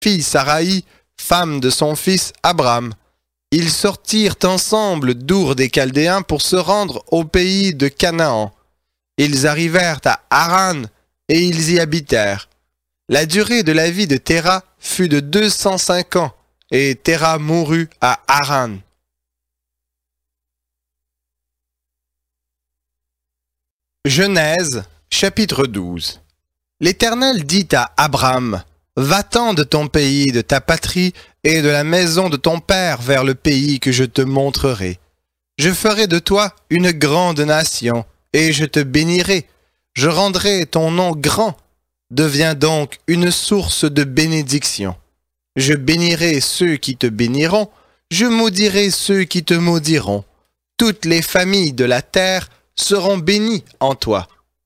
fille Saraï, femme de son fils Abram. Ils sortirent ensemble d'Our des Chaldéens pour se rendre au pays de Canaan. Ils arrivèrent à Haran et ils y habitèrent. La durée de la vie de Téra fut de 205 ans, et Téra mourut à Haran. Genèse, chapitre 12. L'Éternel dit à Abram, « Va-t'en de ton pays, de ta patrie et de la maison de ton père vers le pays que je te montrerai. Je ferai de toi une grande nation, et je te bénirai. Je rendrai ton nom grand. Deviens donc une source de bénédiction. Je bénirai ceux qui te béniront, je maudirai ceux qui te maudiront. Toutes les familles de la terre seront bénies en toi. »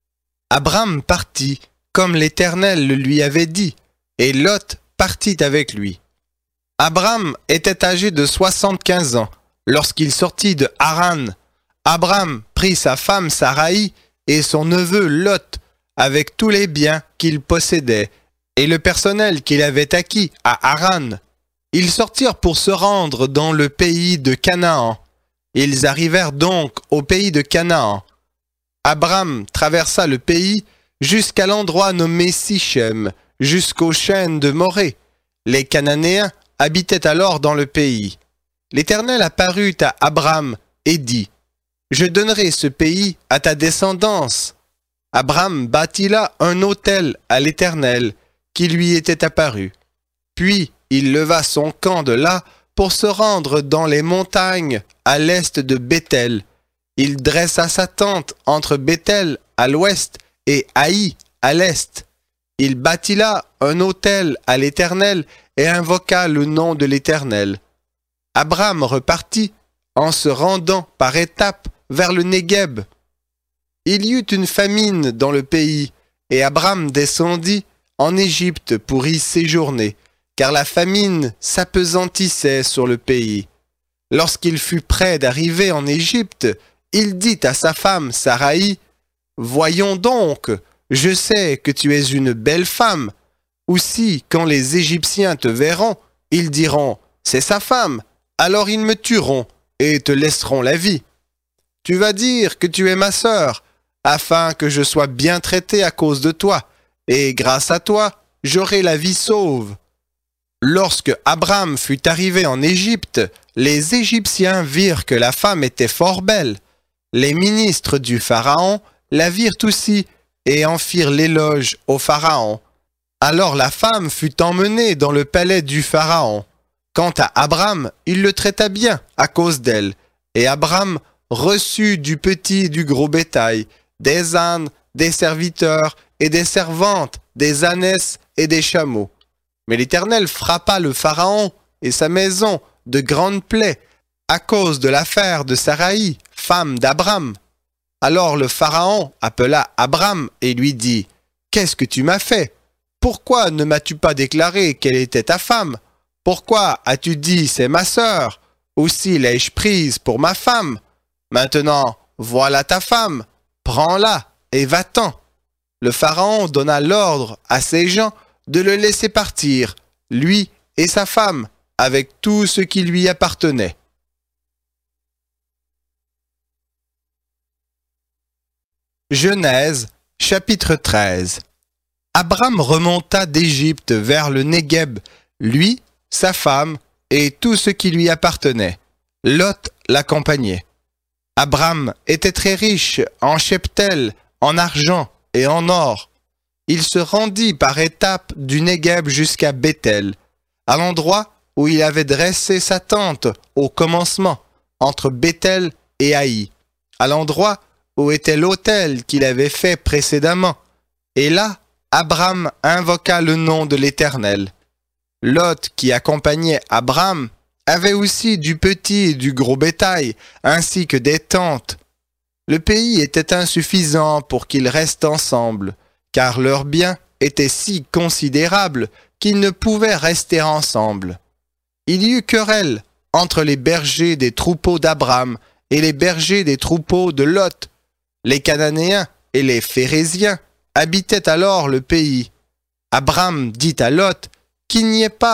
Abram partit, comme l'Éternel le lui avait dit, et Lot partit avec lui. Abram était âgé de 75 ans lorsqu'il sortit de Haran. Abram prit sa femme Saraï et son neveu Lot avec tous les biens qu'il possédait et le personnel qu'il avait acquis à Haran. Ils sortirent pour se rendre dans le pays de Canaan. Ils arrivèrent donc au pays de Canaan. Abram traversa le pays jusqu'à l'endroit nommé Sichem, jusqu'aux chênes de Morée. Les Cananéens habitaient alors dans le pays. L'Éternel apparut à Abram et dit, « Je donnerai ce pays à ta descendance. » Abram bâtit là un autel à l'Éternel qui lui était apparu. Puis il leva son camp de là pour se rendre dans les montagnes à l'est de Béthel. Il dressa sa tente entre Béthel à l'ouest et Haï à l'est. Il bâtit là un autel à l'Éternel et invoqua le nom de l'Éternel. Abram repartit en se rendant par étapes vers le Négueb. Il y eut une famine dans le pays, et Abram descendit en Égypte pour y séjourner, car la famine s'appesantissait sur le pays. Lorsqu'il fut près d'arriver en Égypte, il dit à sa femme Saraï, « Voyons donc, je sais que tu es une belle femme. Aussi, quand les Égyptiens te verront, ils diront, c'est sa femme, alors ils me tueront et te laisseront la vie. Tu vas dire que tu es ma sœur, afin que je sois bien traité à cause de toi, et grâce à toi, j'aurai la vie sauve. » Lorsque Abram fut arrivé en Égypte, les Égyptiens virent que la femme était fort belle. Les ministres du Pharaon la virent aussi et en firent l'éloge au Pharaon. Alors la femme fut emmenée dans le palais du Pharaon. Quant à Abram, il le traita bien à cause d'elle, et Abram reçut du petit et du gros bétail, des ânes, des serviteurs et des servantes, des ânesses et des chameaux. Mais l'Éternel frappa le Pharaon et sa maison de grandes plaies à cause de l'affaire de Saraï, femme d'Abram. Alors le Pharaon appela Abram et lui dit, « Qu'est-ce que tu m'as fait? Pourquoi ne m'as-tu pas déclaré qu'elle était ta femme? Pourquoi as-tu dit, c'est ma sœur? Aussi l'ai-je prise pour ma femme. Maintenant, voilà ta femme, prends-la et va-t'en. » Le Pharaon donna l'ordre à ses gens de le laisser partir, lui et sa femme, avec tout ce qui lui appartenait. Genèse, chapitre 13. Abram remonta d'Égypte vers le Négueb, lui, sa femme et tout ce qui lui appartenait. Lot l'accompagnait. Abram était très riche en cheptel, en argent et en or. Il se rendit par étapes du Négueb jusqu'à Béthel, à l'endroit où il avait dressé sa tente au commencement, entre Béthel et Haï, à l'endroit où était l'autel qu'il avait fait précédemment. Et là, Abram invoqua le nom de l'Éternel. Lot, qui accompagnait Abram, avait aussi du petit et du gros bétail, ainsi que des tentes. Le pays était insuffisant pour qu'ils restent ensemble, car leurs biens étaient si considérables qu'ils ne pouvaient rester ensemble. Il y eut querelle entre les bergers des troupeaux d'Abram et les bergers des troupeaux de Lot. Les Cananéens et les Phérésiens habitaient alors le pays. Abram dit à Lot, qu'il n'y ait pas